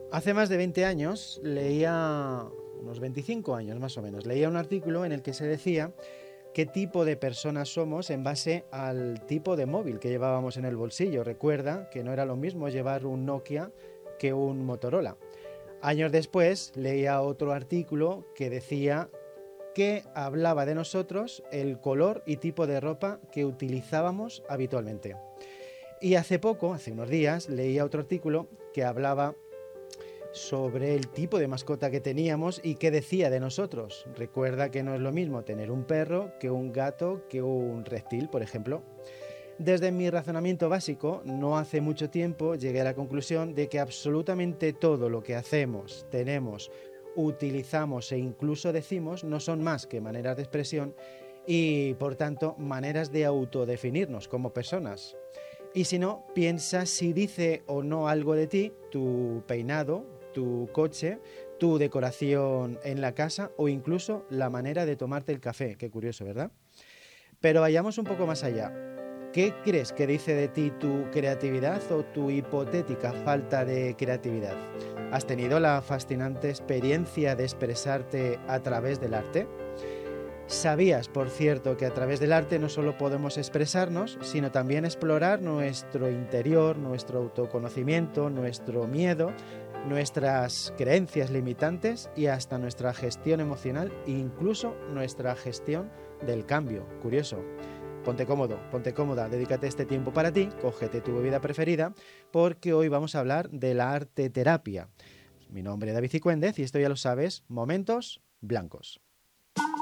Hace más de 20 años leía, unos 25 años más o menos, leía un artículo en el que se decía qué tipo de personas somos en base al tipo de móvil que llevábamos en el bolsillo. Recuerda que no era lo mismo llevar un Nokia que un Motorola. Años después leía otro artículo que decía que hablaba de nosotros el color y tipo de ropa que utilizábamos habitualmente. Y hace poco, hace unos días, leía otro artículo que hablaba sobre el tipo de mascota que teníamos y qué decía de nosotros. Recuerda que no es lo mismo tener un perro que un gato que un reptil, por ejemplo. Desde mi razonamiento básico, no hace mucho tiempo llegué a la conclusión de que absolutamente todo lo que hacemos, tenemos, utilizamos e incluso decimos no son más que maneras de expresión y, por tanto, maneras de autodefinirnos como personas. Y si no, piensa si dice o no algo de ti, tu peinado, tu coche, tu decoración en la casa o incluso la manera de tomarte el café. Qué curioso, ¿verdad? Pero vayamos un poco más allá. ¿Qué crees que dice de ti tu creatividad o tu hipotética falta de creatividad? ¿Has tenido la fascinante experiencia de expresarte a través del arte? ¿Sabías, por cierto, que a través del arte no solo podemos expresarnos, sino también explorar nuestro interior, nuestro autoconocimiento, nuestro miedo, nuestras creencias limitantes y hasta nuestra gestión emocional e incluso nuestra gestión del cambio? Curioso. Ponte cómodo, ponte cómoda, dedícate este tiempo para ti, cógete tu bebida preferida, porque hoy vamos a hablar de la arte terapia. Mi nombre es David Cicuéndez y esto ya lo sabes, Momentos Blancos.